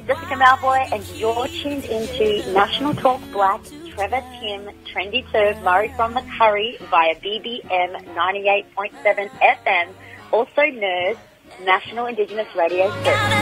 Jessica Malvoy, and you're tuned into National Talk Black, Trevor Tim, Trendy Serve, Murray from the Curry via BBM 98.7 FM, also NERS, National Indigenous Radio Service.